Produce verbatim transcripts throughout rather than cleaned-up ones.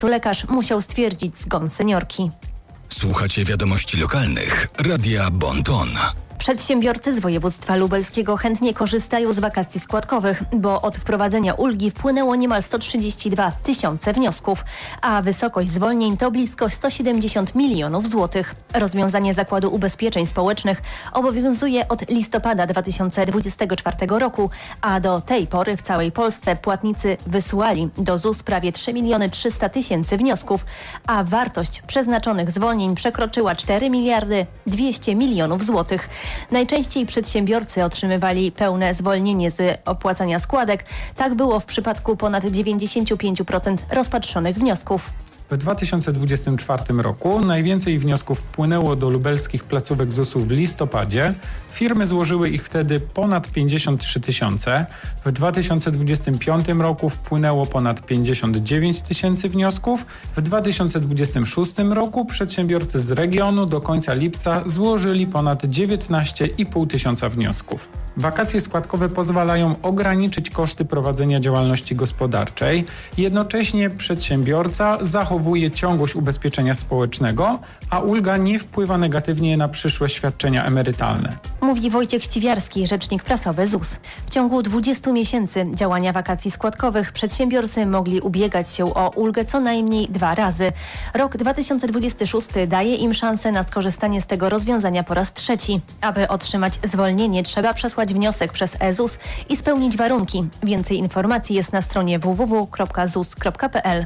Lekarz musiał stwierdzić zgon seniorki. Słuchacie wiadomości lokalnych Radia Bon Ton. Przedsiębiorcy z województwa lubelskiego chętnie korzystają z wakacji składkowych, bo od wprowadzenia ulgi wpłynęło niemal sto trzydzieści dwa tysiące wniosków, a wysokość zwolnień to blisko sto siedemdziesiąt milionów złotych. Rozwiązanie Zakładu Ubezpieczeń Społecznych obowiązuje od listopada dwa tysiące dwudziestego czwartego roku, a do tej pory w całej Polsce płatnicy wysłali do Z U S prawie trzy miliony trzysta tysięcy wniosków, a wartość przeznaczonych zwolnień przekroczyła cztery miliardy dwieście milionów złotych. Najczęściej przedsiębiorcy otrzymywali pełne zwolnienie z opłacania składek. Tak było w przypadku ponad dziewięćdziesiąt pięć procent rozpatrzonych wniosków. W dwa tysiące dwudziestym czwartym roku najwięcej wniosków wpłynęło do lubelskich placówek Z U S u w listopadzie. Firmy złożyły ich wtedy ponad pięćdziesiąt trzy tysiące. W dwa tysiące dwudziestym piątym roku wpłynęło ponad pięćdziesiąt dziewięć tysięcy wniosków. W dwa tysiące dwudziestym szóstym roku przedsiębiorcy z regionu do końca lipca złożyli ponad dziewiętnaście i pół tysiąca wniosków. Wakacje składkowe pozwalają ograniczyć koszty prowadzenia działalności gospodarczej. Jednocześnie przedsiębiorca zachowuje ciągłość ubezpieczenia społecznego, a ulga nie wpływa negatywnie na przyszłe świadczenia emerytalne. Mówi Wojciech Ściwiarski, rzecznik prasowy Z U S. W ciągu dwudziestu miesięcy działania wakacji składkowych przedsiębiorcy mogli ubiegać się o ulgę co najmniej dwa razy. Rok dwa tysiące dwudziesty szósty daje im szansę na skorzystanie z tego rozwiązania po raz trzeci. Aby otrzymać zwolnienie, trzeba przesłać wniosek przez e Z U S i spełnić warunki. Więcej informacji jest na stronie w w w kropka z u s kropka p l.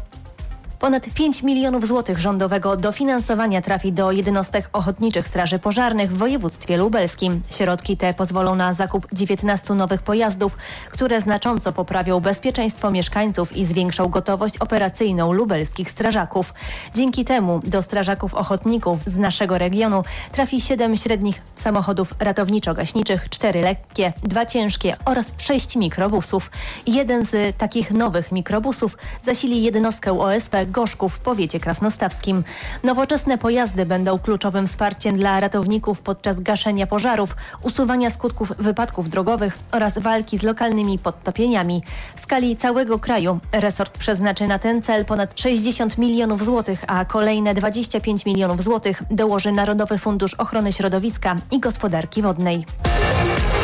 Ponad pięć milionów złotych rządowego dofinansowania trafi do jednostek ochotniczych straży pożarnych w województwie lubelskim. Środki te pozwolą na zakup dziewiętnastu nowych pojazdów, które znacząco poprawią bezpieczeństwo mieszkańców i zwiększą gotowość operacyjną lubelskich strażaków. Dzięki temu do strażaków ochotników z naszego regionu trafi siedem średnich samochodów ratowniczo-gaśniczych, cztery lekkie, dwa ciężkie oraz sześć mikrobusów. Jeden z takich nowych mikrobusów zasili jednostkę O S P Gorzków w powiecie krasnostawskim. Nowoczesne pojazdy będą kluczowym wsparciem dla ratowników podczas gaszenia pożarów, usuwania skutków wypadków drogowych oraz walki z lokalnymi podtopieniami. W skali całego kraju resort przeznaczy na ten cel ponad sześćdziesiąt milionów złotych, a kolejne dwadzieścia pięć milionów złotych dołoży Narodowy Fundusz Ochrony Środowiska i Gospodarki Wodnej.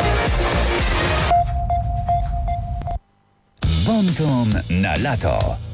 Bon Ton na lato.